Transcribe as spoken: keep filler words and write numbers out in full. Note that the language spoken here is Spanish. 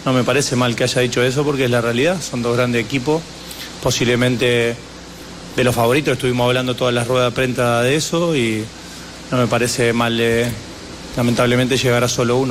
no me parece mal que haya dicho eso porque es la realidad, son dos grandes equipos, posiblemente de los favoritos, estuvimos hablando todas las ruedas de prensa de eso y no me parece mal, eh, lamentablemente, llegar a solo uno.